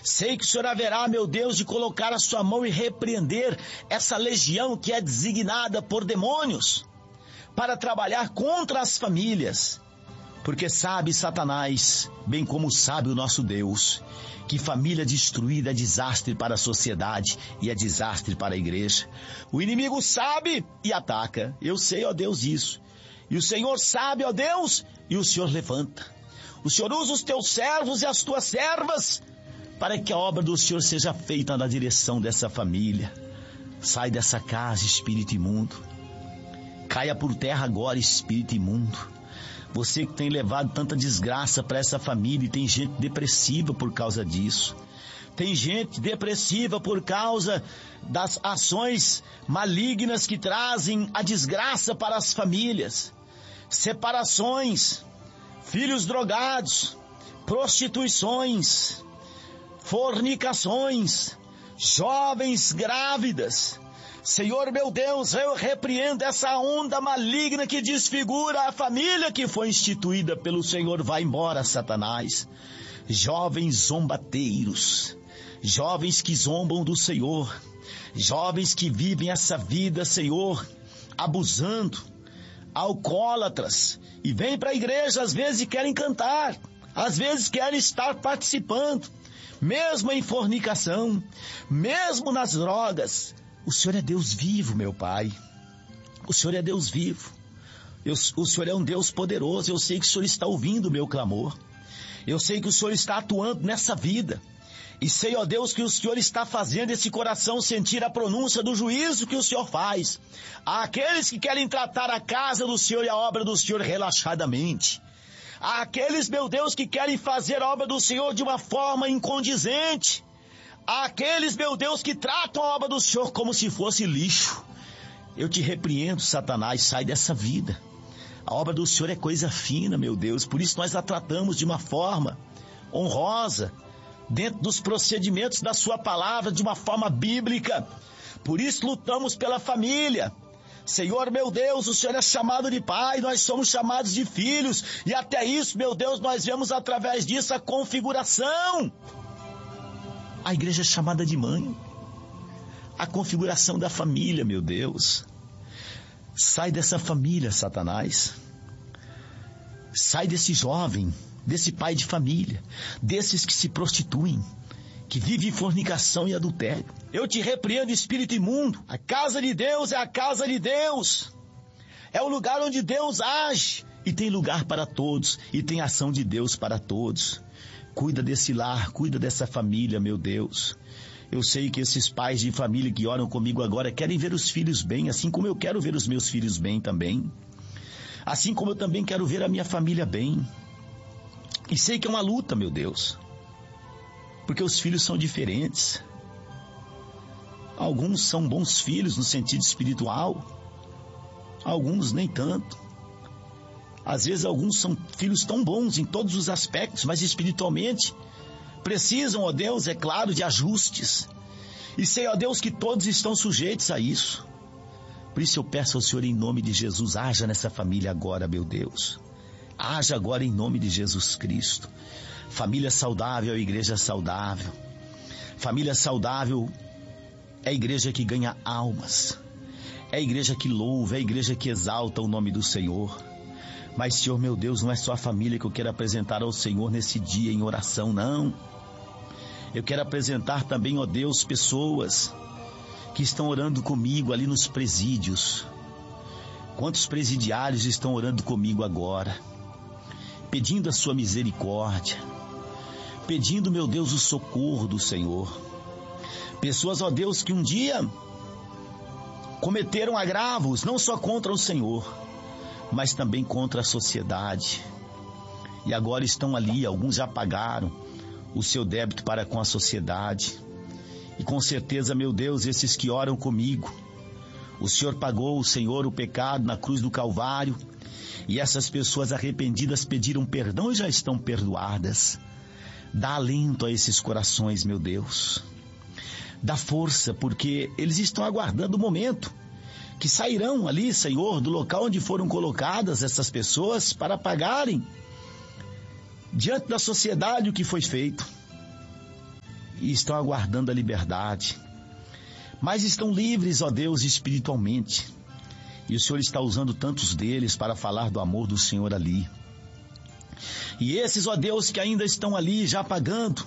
Sei que o Senhor haverá, meu Deus, de colocar a sua mão e repreender essa legião que é designada por demônios para trabalhar contra as famílias. Porque sabe Satanás, bem como sabe o nosso Deus, que família destruída é desastre para a sociedade e é desastre para a igreja. O inimigo sabe e ataca. Eu sei, ó Deus, isso. E o Senhor sabe, ó Deus, e o Senhor levanta. O Senhor usa os teus servos e as tuas servas para que a obra do Senhor seja feita na direção dessa família. Sai dessa casa, espírito imundo. Caia por terra agora, espírito imundo. Você que tem levado tanta desgraça para essa família, e tem gente depressiva por causa disso. Tem gente depressiva por causa das ações malignas que trazem a desgraça para as famílias. Separações, filhos drogados, prostituições, fornicações, jovens grávidas. Senhor meu Deus, eu repreendo essa onda maligna que desfigura a família que foi instituída pelo Senhor. Vai embora, Satanás. Jovens zombateiros, jovens que zombam do Senhor, jovens que vivem essa vida, Senhor, abusando, alcoólatras, e vêm para a igreja às vezes e querem cantar, às vezes querem estar participando, mesmo em fornicação, mesmo nas drogas. O Senhor é Deus vivo, meu Pai. O Senhor é Deus vivo. O Senhor é um Deus poderoso. Eu sei que o Senhor está ouvindo o meu clamor. Eu sei que o Senhor está atuando nessa vida. E sei, ó Deus, que o Senhor está fazendo esse coração sentir a pronúncia do juízo que o Senhor faz. Há aqueles que querem tratar a casa do Senhor e a obra do Senhor relaxadamente. Há aqueles, meu Deus, que querem fazer a obra do Senhor de uma forma incondizente. Há aqueles, meu Deus, que tratam a obra do Senhor como se fosse lixo. Eu te repreendo, Satanás, sai dessa vida. A obra do Senhor é coisa fina, meu Deus, por isso nós a tratamos de uma forma honrosa, dentro dos procedimentos da sua palavra, de uma forma bíblica. Por isso lutamos pela família. Senhor, meu Deus, o Senhor é chamado de pai, nós somos chamados de filhos, e até isso, meu Deus, nós vemos através disso a configuração. A igreja é chamada de mãe. A configuração da família, meu Deus. Sai dessa família, Satanás. Sai desse jovem, desse pai de família, desses que se prostituem, que vivem em fornicação e adultério. Eu te repreendo, espírito imundo. A casa de Deus é a casa de Deus. É o lugar onde Deus age. E tem lugar para todos. E tem ação de Deus para todos. Cuida desse lar, cuida dessa família, meu Deus. Eu sei que esses pais de família que oram comigo agora querem ver os filhos bem, assim como eu quero ver os meus filhos bem também. Assim como eu também quero ver a minha família bem. E sei que é uma luta, meu Deus. Porque os filhos são diferentes. Alguns são bons filhos no sentido espiritual. Alguns nem tanto. Às vezes alguns são filhos tão bons em todos os aspectos, mas espiritualmente precisam, ó Deus, é claro, de ajustes. E sei, ó Deus, que todos estão sujeitos a isso. Por isso eu peço ao Senhor em nome de Jesus, haja nessa família agora, meu Deus. Haja agora em nome de Jesus Cristo. Família saudável é igreja saudável. Família saudável é a igreja que ganha almas. É a igreja que louva, é a igreja que exalta o nome do Senhor. Mas, Senhor, meu Deus, não é só a família que eu quero apresentar ao Senhor nesse dia em oração, não. Eu quero apresentar também, ó Deus, pessoas que estão orando comigo ali nos presídios. Quantos presidiários estão orando comigo agora? Pedindo a sua misericórdia. Pedindo, meu Deus, o socorro do Senhor. Pessoas, ó Deus, que um dia cometeram agravos, não só contra o Senhor, mas também contra a sociedade. E agora estão ali, alguns já pagaram o seu débito para com a sociedade. E com certeza, meu Deus, esses que oram comigo, o Senhor pagou, o Senhor, o pecado na cruz do Calvário, e essas pessoas arrependidas pediram perdão e já estão perdoadas. Dá alento a esses corações, meu Deus. Dá força, porque eles estão aguardando o momento que sairão ali, Senhor, do local onde foram colocadas essas pessoas para pagarem diante da sociedade o que foi feito. e estão aguardando a liberdade, mas estão livres, ó Deus, espiritualmente. E o Senhor está usando tantos deles para falar do amor do Senhor ali. E esses, ó Deus, que ainda estão ali já pagando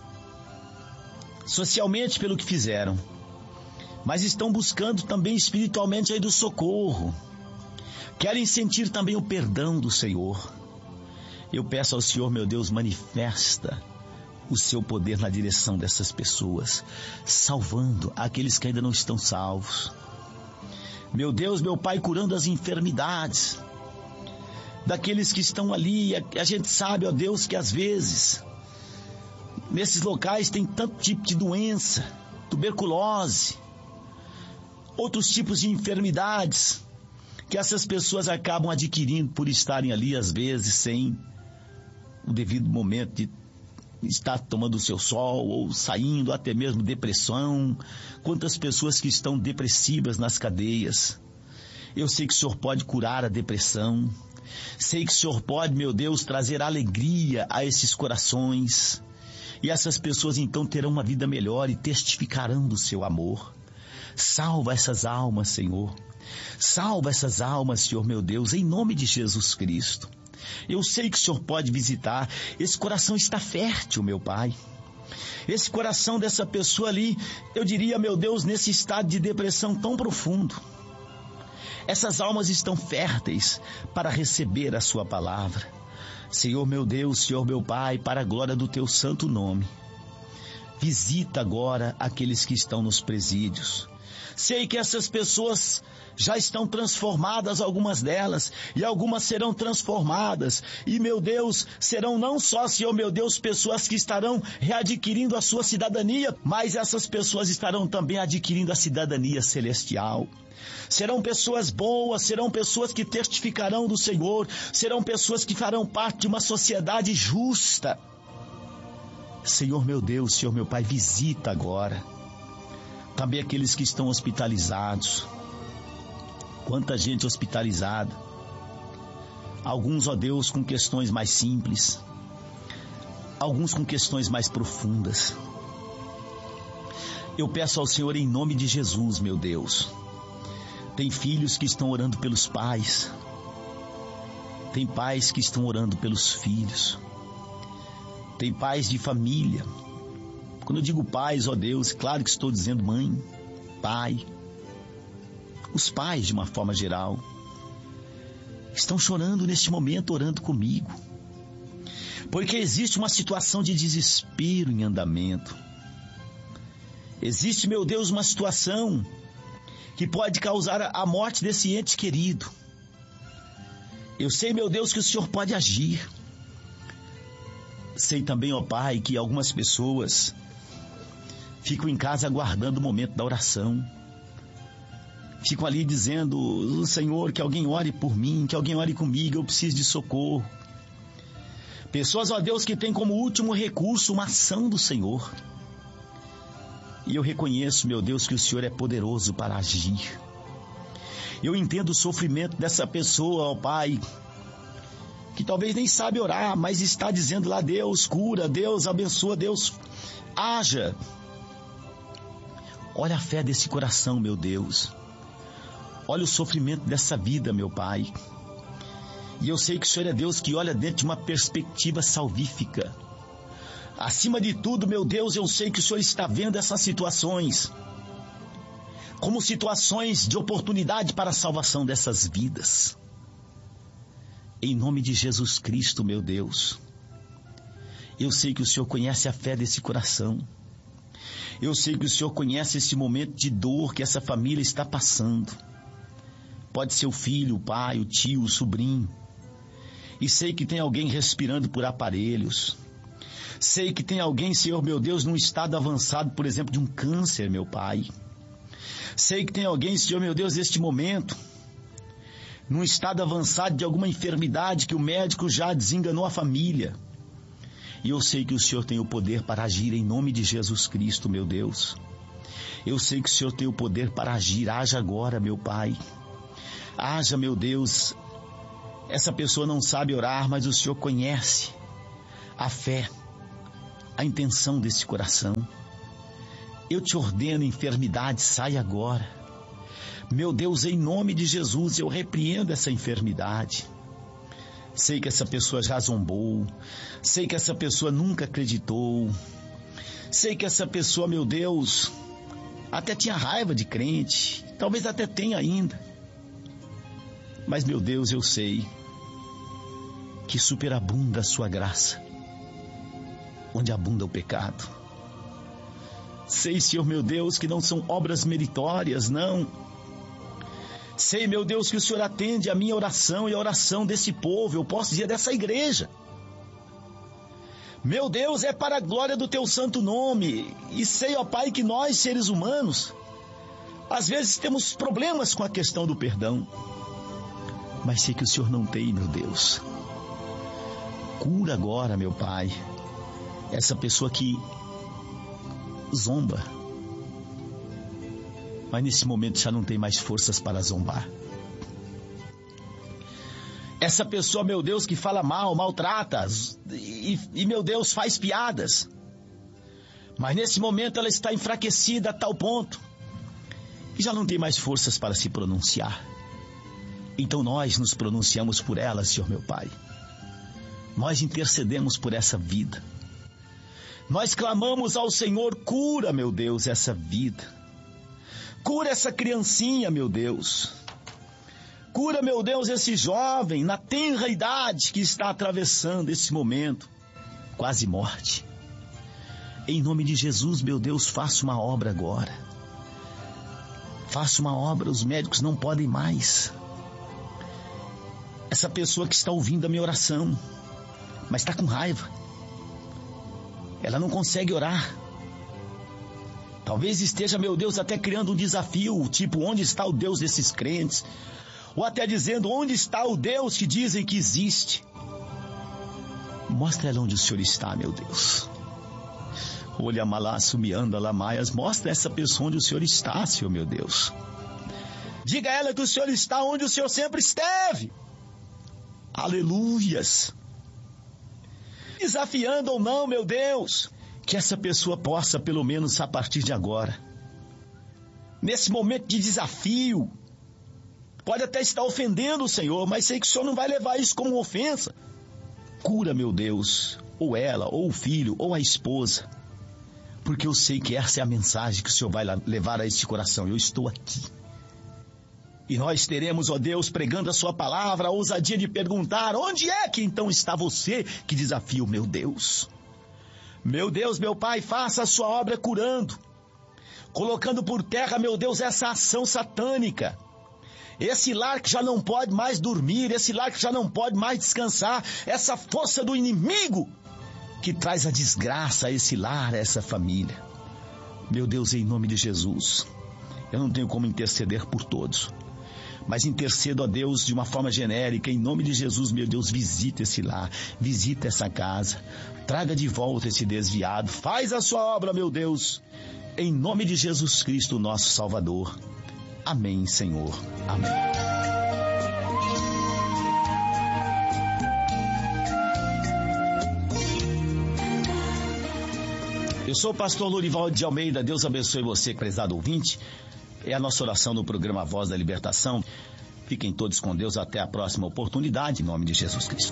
socialmente pelo que fizeram, mas estão buscando também espiritualmente aí do socorro, querem sentir também o perdão do Senhor. Eu peço ao Senhor, meu Deus, manifesta o seu poder na direção dessas pessoas, salvando aqueles que ainda não estão salvos. Meu Deus, meu Pai, curando as enfermidades daqueles que estão ali. A gente sabe, ó Deus, que às vezes nesses locais tem tanto tipo de doença, tuberculose, outros tipos de enfermidades que essas pessoas acabam adquirindo por estarem ali, às vezes, sem o devido momento de estar tomando o seu sol, ou saindo, até mesmo depressão. Quantas pessoas que estão depressivas nas cadeias. Eu sei que o Senhor pode curar a depressão. Sei que o Senhor pode, meu Deus, trazer alegria a esses corações. E essas pessoas então terão uma vida melhor e testificarão do seu amor. Salva essas almas, Senhor. Salva essas almas, Senhor, meu Deus, em nome de Jesus Cristo. Eu sei que o Senhor pode visitar. Esse coração está fértil, meu Pai. Esse coração dessa pessoa ali, eu diria, meu Deus, nesse estado de depressão tão profundo. Essas almas estão férteis para receber a sua palavra. Senhor meu Deus, Senhor meu Pai, para a glória do teu santo nome, visita agora aqueles que estão nos presídios. Sei que essas pessoas já estão transformadas, algumas delas, e algumas serão transformadas. E, meu Deus, serão não só, Senhor, meu Deus, pessoas que estarão readquirindo a sua cidadania, mas essas pessoas estarão também adquirindo a cidadania celestial. Serão pessoas boas, serão pessoas que testificarão do Senhor, serão pessoas que farão parte de uma sociedade justa. Senhor meu Deus, Senhor meu Pai, visita agora também aqueles que estão hospitalizados. Quanta gente hospitalizada. Alguns, ó Deus, com questões mais simples. Alguns com questões mais profundas. Eu peço ao Senhor em nome de Jesus, meu Deus. Tem filhos que estão orando pelos pais. Tem pais que estão orando pelos filhos. Tem pais de família. Quando eu digo pais, ó Deus, claro que estou dizendo mãe, pai. Os pais, de uma forma geral, estão chorando neste momento, orando comigo. Porque existe uma situação de desespero em andamento. Existe, meu Deus, uma situação que pode causar a morte desse ente querido. Eu sei, meu Deus, que o Senhor pode agir. Sei também, ó Pai, que algumas pessoas ficam em casa aguardando o momento da oração. Ficam ali dizendo, Senhor, que alguém ore por mim, que alguém ore comigo, eu preciso de socorro. Pessoas, ó Deus, que têm como último recurso uma ação do Senhor. E eu reconheço, meu Deus, que o Senhor é poderoso para agir. Eu entendo o sofrimento dessa pessoa, ó Pai, que talvez nem sabe orar, mas está dizendo lá, Deus cura, Deus abençoa, Deus haja. Olha a fé desse coração, meu Deus. Olha o sofrimento dessa vida, meu Pai. E eu sei que o Senhor é Deus que olha dentro de uma perspectiva salvífica. Acima de tudo, meu Deus, eu sei que o Senhor está vendo essas situações como situações de oportunidade para a salvação dessas vidas. Em nome de Jesus Cristo, meu Deus, eu sei que o Senhor conhece a fé desse coração. Eu sei que o Senhor conhece esse momento de dor que essa família está passando. Pode ser o filho, o pai, o tio, o sobrinho. E sei que tem alguém respirando por aparelhos. Sei que tem alguém, Senhor meu Deus, num estado avançado, por exemplo, de um câncer, meu Pai. Sei que tem alguém, Senhor meu Deus, neste momento, num estado avançado de alguma enfermidade que o médico já desenganou a família. E eu sei que o Senhor tem o poder para agir em nome de Jesus Cristo, meu Deus. Eu sei que o Senhor tem o poder para agir. Haja agora, meu Pai. Haja, meu Deus. Essa pessoa não sabe orar, mas o Senhor conhece a fé a intenção desse coração. Eu te ordeno, enfermidade, sai agora. Meu Deus, em nome de Jesus, eu repreendo essa enfermidade. Sei que essa pessoa já zombou, sei que essa pessoa nunca acreditou, sei que essa pessoa, meu Deus, até tinha raiva de crente, talvez até tenha ainda. Mas, meu Deus, eu sei que superabunda a sua graça, onde abunda o pecado. Sei, Senhor, meu Deus, que não são obras meritórias, não. Sei, meu Deus, que o Senhor atende a minha oração e a oração desse povo, eu posso dizer dessa igreja. Meu Deus, é para a glória do teu santo nome. E sei, ó Pai, que nós, seres humanos, às vezes temos problemas com a questão do perdão. Mas sei que o Senhor não tem, meu Deus. Cura agora, meu Pai, essa pessoa que zomba. Mas nesse momento já não tem mais forças para zombar. Essa pessoa, meu Deus, que fala mal, maltrata e meu Deus, faz piadas. Mas nesse momento ela está enfraquecida a tal ponto que já não tem mais forças para se pronunciar. Então nós nos pronunciamos por ela, Senhor meu Pai. Nós intercedemos por essa vida. Nós clamamos ao Senhor, cura, meu Deus, essa vida. Cura essa criancinha, meu Deus. Cura, meu Deus, esse jovem na tenra idade que está atravessando esse momento, quase morte. Em nome de Jesus, meu Deus, faça uma obra agora. Faça uma obra, os médicos não podem mais. Essa pessoa que está ouvindo a minha oração, mas está com raiva. Ela não consegue orar. Talvez esteja, meu Deus, até criando um desafio, tipo, onde está o Deus desses crentes? Ou até dizendo, onde está o Deus que dizem que existe? Mostra ela onde o Senhor está, meu Deus. Olha, malaço, me anda, lamaias. Mostra essa pessoa onde o Senhor está, Senhor, meu Deus. Diga a ela que o Senhor está onde o Senhor sempre esteve. Aleluias. Desafiando ou não, meu Deus, que essa pessoa possa, pelo menos a partir de agora, nesse momento de desafio, pode até estar ofendendo o Senhor, mas sei que o Senhor não vai levar isso como ofensa. Cura, meu Deus, ou ela, ou o filho, ou a esposa, porque eu sei que essa é a mensagem que o Senhor vai levar a este coração. Eu estou aqui. E nós teremos, ó Deus, pregando a sua palavra, a ousadia de perguntar, onde é que então está você que desafia o meu Deus? Meu Deus, meu Pai, faça a sua obra curando, colocando por terra, meu Deus, essa ação satânica. Esse lar que já não pode mais dormir, esse lar que já não pode mais descansar, essa força do inimigo que traz a desgraça a esse lar, a essa família. Meu Deus, em nome de Jesus, eu não tenho como interceder por todos, mas intercedo a Deus de uma forma genérica, em nome de Jesus, meu Deus, visita esse lar, visita essa casa, traga de volta esse desviado, faz a sua obra, meu Deus, em nome de Jesus Cristo, nosso Salvador. Amém, Senhor. Amém. Eu sou o pastor Lorivaldo de Almeida. Deus abençoe você, prezado ouvinte. É a nossa oração no programa Voz da Libertação. Fiquem todos com Deus até a próxima oportunidade, em nome de Jesus Cristo.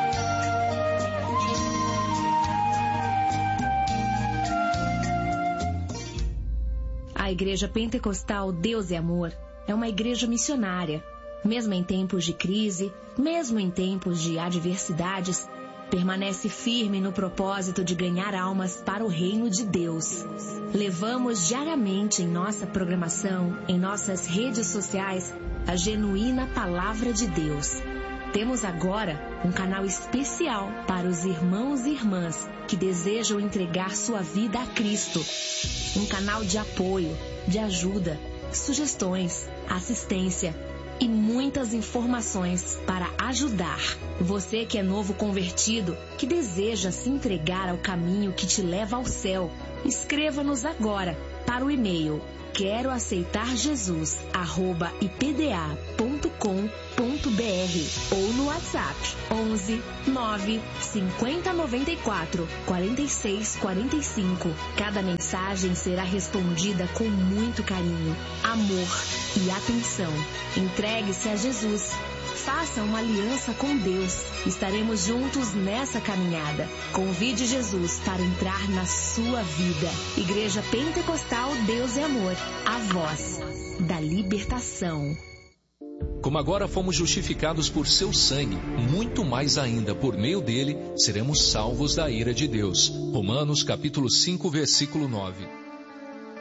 A Igreja Pentecostal Deus é Amor é uma igreja missionária. Mesmo em tempos de crise, mesmo em tempos de adversidades, permanece firme no propósito de ganhar almas para o reino de Deus. Levamos diariamente em nossa programação, em nossas redes sociais, a genuína Palavra de Deus. Temos agora um canal especial para os irmãos e irmãs que desejam entregar sua vida a Cristo. Um canal de apoio, de ajuda, sugestões, assistência e muitas informações para ajudar. Você que é novo convertido, que deseja se entregar ao caminho que te leva ao céu, escreva-nos agora para o e-mail queroaceitarjesus@ipda.com.br ou no WhatsApp 11 9 50 94 46 45. Cada mensagem será respondida com muito carinho, amor e atenção. Entregue-se a Jesus. Faça uma aliança com Deus. Estaremos juntos nessa caminhada. Convide Jesus para entrar na sua vida. Igreja Pentecostal Deus e Amor. A voz da libertação. Como agora fomos justificados por seu sangue, muito mais ainda por meio dele seremos salvos da ira de Deus. Romanos capítulo 5, versículo 9.